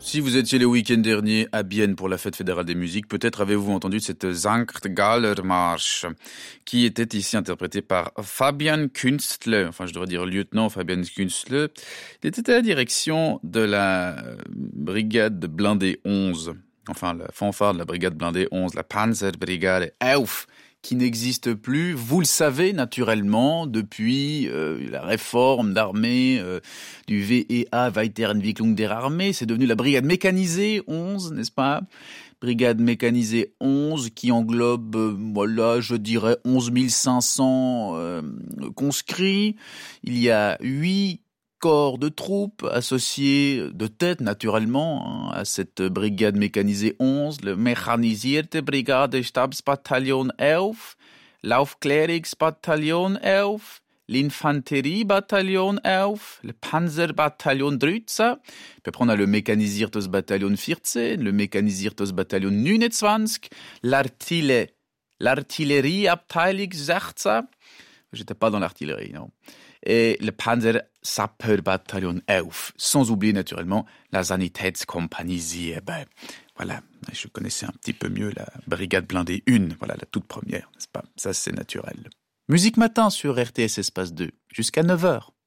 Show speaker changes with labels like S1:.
S1: Si vous étiez le week-end dernier à Bienne pour la fête fédérale des musiques, peut-être avez-vous entendu cette Sankt Galler Marsch qui était ici interprétée par Fabian Künstler, enfin je devrais dire lieutenant Fabian Künstler. Il était à la direction de la brigade blindée 11, enfin la fanfare de la brigade blindée 11, la Panzerbrigade 11, qui n'existe plus, vous le savez naturellement, depuis la réforme d'armée du VEA, Weiterentwicklung der Armee. C'est devenu la brigade mécanisée 11, n'est-ce pas? Brigade mécanisée 11 qui englobe, voilà, je dirais 11 500 conscrits. Il y a 8 corps de troupes associés de tête naturellement à cette brigade mécanisée 11, le Mechanisierte Brigade Stabsbataillon 11, l'Aufklärungsbataillon 11, l'Infanteriebataillon 11, le Panzerbataillon 13, puis après on a le Mechanisiertes Bataillon 14, le Mechanisiertes Bataillon 29, l'artillerie-Abteilung 16, j'étais pas dans l'artillerie, non, et le Panzer-Sapper-Bataillon 11, sans oublier naturellement la Sanitätskompanie 7. Voilà, je connaissais un petit peu mieux la brigade blindée 1, voilà, la toute première, n'est-ce pas? Ça c'est naturel. Musique matin sur RTS Espace 2, jusqu'à 9h.